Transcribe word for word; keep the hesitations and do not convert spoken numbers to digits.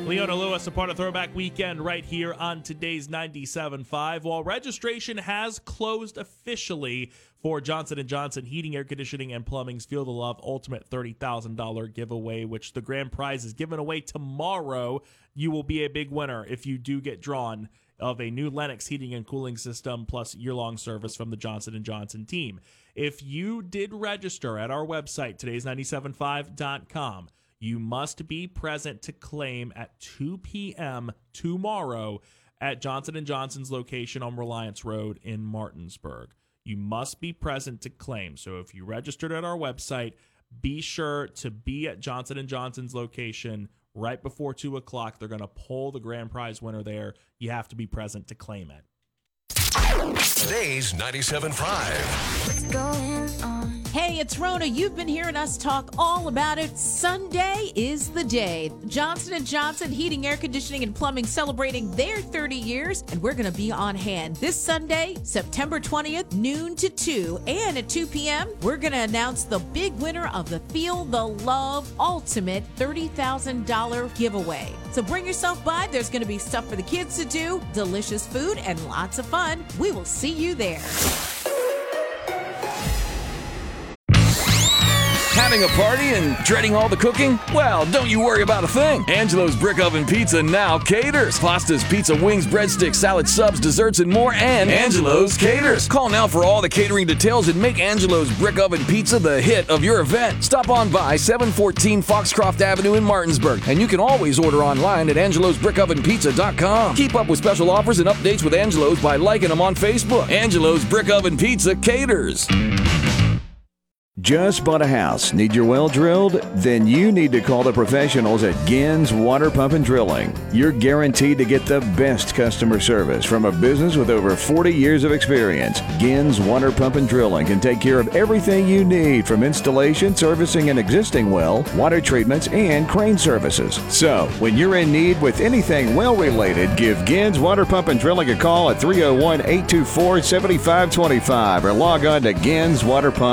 Leona Lewis, a part of Throwback Weekend right here on today's ninety-seven point five. While registration has closed officially for Johnson and Johnson Heating, Air Conditioning, and Plumbing's Feel the Love Ultimate thirty thousand dollars giveaway, which the grand prize is given away tomorrow. You will be a big winner if you do get drawn of a new Lennox heating and cooling system plus year-long service from the Johnson and Johnson team. If you did register at our website, today's ninety-seven point five dot com, you must be present to claim at two p.m. tomorrow at Johnson and Johnson's location on Reliance Road in Martinsburg. You must be present to claim. So if you registered at our website, be sure to be at Johnson and Johnson's location right before two o'clock. They're going to pull the grand prize winner there. You have to be present to claim it. Today's ninety-seven point five. What's going on? Hey, it's Rona. You've been hearing us talk all about it. Sunday is the day. Johnson and Johnson Heating, Air Conditioning, and Plumbing celebrating their thirty years, and we're going to be on hand this Sunday, September twentieth, noon to two. And at two p.m., we're going to announce the big winner of the Feel the Love Ultimate thirty thousand dollars giveaway. So bring yourself by. There's going to be stuff for the kids to do, delicious food, and lots of fun. We will see you there. Having a party and dreading all the cooking? Well, don't you worry about a thing. Angelo's Brick Oven Pizza now caters. Pastas, pizza, wings, breadsticks, salad, subs, desserts, and more, and Angelo's caters. Call now for all the catering details and make Angelo's Brick Oven Pizza the hit of your event. Stop on by seven fourteen Foxcroft Avenue in Martinsburg, and you can always order online at angelos brick oven pizza dot com. Keep up with special offers and updates with Angelo's by liking them on Facebook. Angelo's Brick Oven Pizza caters. Just bought a house? Need your well drilled? Then you need to call the professionals at Gins Water Pump and Drilling. You're guaranteed to get the best customer service from a business with over forty years of experience. Gins Water Pump and Drilling can take care of everything you need, from installation, servicing an existing well, water treatments, and crane services. So, when you're in need with anything well related, give Gins Water Pump and Drilling a call at three oh one, eight two four, seven five two five or log on to Gins Water Pump.